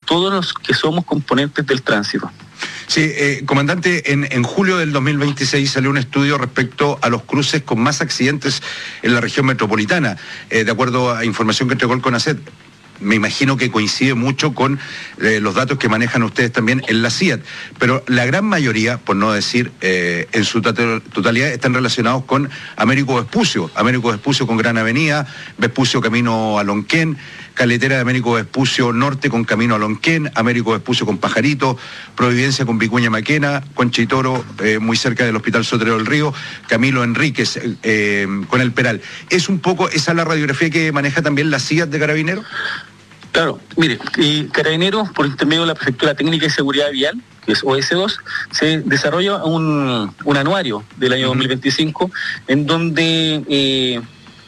todos los que somos componentes del tránsito. Sí, comandante, en julio del 2026 salió un estudio respecto a los cruces con más accidentes en la región metropolitana, de acuerdo a información que entregó el CONACET. Me imagino que coincide mucho con los datos que manejan ustedes también en la CIAT, pero la gran mayoría, por no decir en su totalidad, están relacionados con Américo Vespucio con Gran Avenida, Vespucio camino a Lonquén, Caletera de Américo Vespucio Norte con camino a Lonquén, Américo Vespucio con Pajarito, Providencia con Vicuña Maquena, Conchitoro, muy cerca del Hospital Sotero del Río, Camilo Enríquez con El Peral. ¿Es un poco esa la radiografía que maneja también la CIAT de Carabineros? Claro, mire, Carabineros, por intermedio de la Prefectura Técnica de Seguridad Vial, que es OS2, se desarrolla un anuario del año 2025 en donde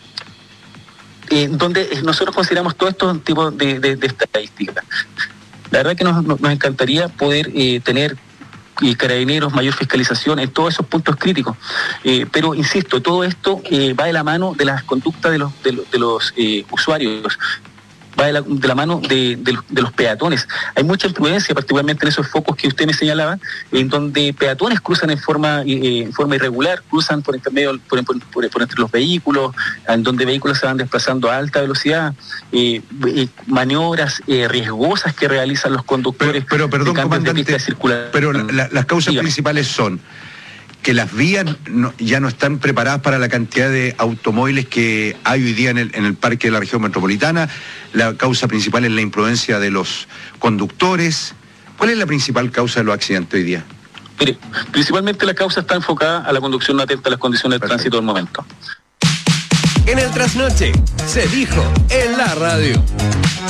nosotros consideramos todos estos tipos de estadísticas. La verdad que nos encantaría poder tener Carabineros, mayor fiscalización en todos esos puntos críticos. Pero insisto, todo esto va de la mano de las conductas de los usuarios. Va de la mano de los peatones. Hay mucha imprudencia, particularmente en esos focos que usted me señalaba, en donde peatones cruzan en forma irregular, cruzan por intermedio por entre los vehículos, en donde vehículos se van desplazando a alta velocidad, maniobras riesgosas que realizan los conductores. Pero perdón, comandante, pero las causas principales son que las vías ya no están preparadas para la cantidad de automóviles que hay hoy día en el parque de la región metropolitana. La causa principal es la imprudencia de los conductores. ¿Cuál es la principal causa de los accidentes hoy día? Mire, principalmente la causa está enfocada a la conducción no atenta a las condiciones del tránsito del momento. En el Trasnoche se dijo en la radio.